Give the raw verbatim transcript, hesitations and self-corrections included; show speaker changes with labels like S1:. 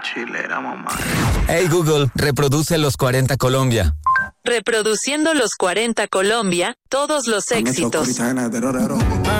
S1: chilera, mamá.
S2: Hey Google, reproduce Los cuarenta Colombia.
S3: Reproduciendo Los cuarenta Colombia, todos los éxitos.